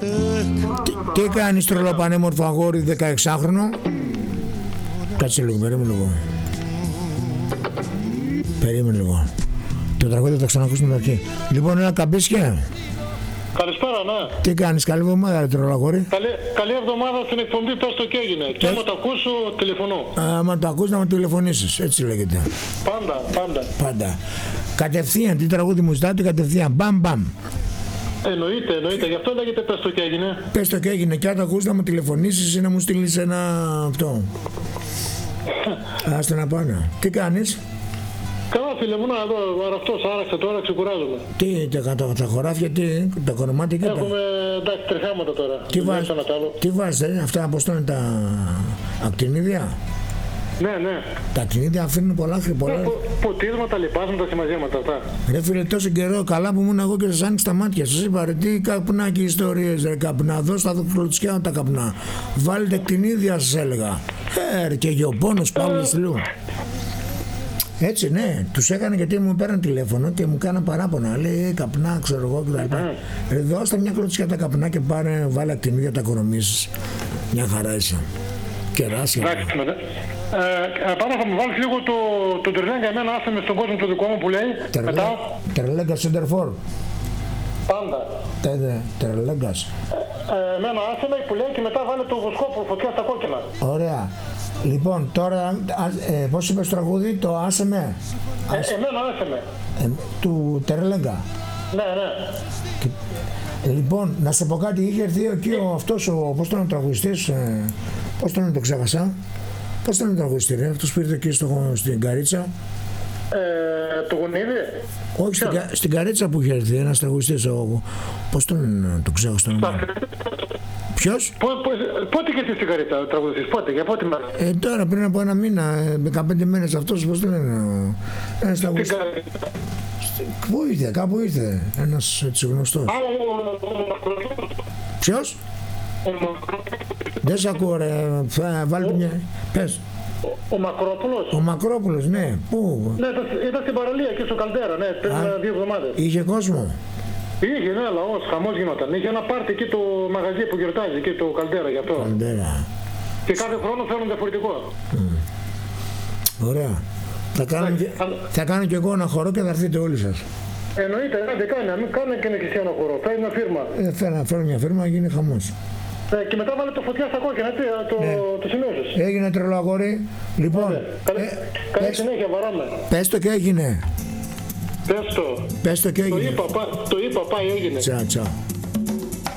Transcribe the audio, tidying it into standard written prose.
Τι κάνεις τρελοπανέμορφο αγόρι 16χρονο? Κάτσε λίγο, περίμενε λίγο. Περίμενε λίγο. Το τραγούδι θα το ξανακούσουμε από εκεί. Λοιπόν, ένα καμπίσια. Καλησπέρα, ναι. Τι κάνεις, καλή εβδομάδα, τρελαγόρι. Καλή εβδομάδα στην εκπομπή, πες το και έγινε. Και άμα το ακούσω, τηλεφωνώ. Άμα το ακούς να μου τηλεφωνήσεις, έτσι λέγεται. Πάντα. Κατευθείαν, τι τραγούδι μου ζητάτε, κατευθείαν. Μπαμ, μπαμ. Εννοείται. Γι' αυτό λέγεται πες το και έγινε. Πες το και έγινε και αν το ακούς να μου τηλεφωνήσεις ή να μου στείλεις ένα αυτό. Άστε να πάνε. Τι κάνεις? Καλά φίλε μου, να εδώ, αραυτός, άραξε τώρα, ξεκουράζομαι. Τι, τα χωράφια, τα κομμάτια και Έχουμε, εντάξει, τριχάματα τώρα. Τι βάζετε, αυτά πώς είναι τα ακτινίδια? Ναι. Τα ακτινίδια αφήνουν πολλά. Ποτίσματα, λιπάσματα, συμμαζίματα αυτά. Ρε φίλε, τόσο καιρό καλά που ήμουν εγώ και σας άνοιξε τα μάτια. Σας είπα ρε, τι καπνάκι ιστορίες, ρε καπνά, δώσ' τα κλωτσιά τα καπνά. Βάλετε κτηνίδια σας έλεγα. Ρε και γεωπόνος Παύλος Λου. Έτσι ναι, τους έκανε γιατί μου πέραν τηλέφωνο και μου κάναν παράπονα. Λέει καπνά, ξέρω εγώ κτλ. Δώστε μια κλωτσιά τα καπνά και βάλε ακτινίδια τα κορομίσεις. Μια χαρά είσαι. Κεράσια. Πάνω θα μου βάλεις λίγο το Τερλέγκα, εμένα άσε με στον κόσμο το δικό μου που λέει. Τερλέγκα Σέντερφορ. Πάντα. Τερλέγκας. Εμένα άσε με που λέει και μετά βάλε το βοσκόπο φωτιά στα κόκκινα. Ωραία. Λοιπόν, τώρα, πώς είπες το τραγούδι, το άσε με. Εμένα άσε με. Του Τερλέγκα. Ναι. Λοιπόν, να σε πω κάτι, είχε έρθει εκεί αυτός πώς τον τραγουδιστής, πώς τον ξέχασα. Πώς τον τραγουδιστή ρε, αυτός που ήρθε εκεί στην Καρίτσα. Το Γονίδι. Όχι, στην Καρίτσα που είχε έρθει ένας τραγουδιστής, πώς τον ξέχασα το όνομα. Ποιος? Πότε και εσύ στην Καρίτσα τραγουδιστής, για πότε μέρα? Τώρα πριν από ένα μήνα, 15 μέρες αυτός, πώς το λένε, ένας τραγουδιστής. Κάπου ήρθε, ένας έτσι γνωστός. Ποιος? Δεν σ' ακούω ρε, βάλτε μια, πες. Ο Μακρόπουλος. Ο Μακρόπουλος, ναι, πού? Ναι, ήταν στην παραλία και στο Καλτέρα, ναι, πριν 2 εβδομάδες. Είχε κόσμο? Είχε, ναι, λαός, χαμός γινόταν. Είχε ένα πάρτι εκεί το μαγαζί που γιορτάζει, εκεί το Καλτέρα γι' αυτό. Καλτέρα. Και κάθε χρόνο φέρνουν διαφορετικό. Ωραία. Θα κάνω κι εγώ ένα χορό και θα έρθετε όλοι σας. Εννοείται, κάνε και εσύ ένα χορό. Φέρνει μια φίρμα. Φέρνω μια φίρμα, γίνει χαμός. Και μετά βάλε το φωτιά στα κόκκινα, το σημείωσες. Έγινε τρελό αγόρι. Λοιπόν, καλή συνέχεια, βαράμε. Πες το και έγινε. Πες το. Και έγινε. Το είπα, πάει, έγινε. Τσάου.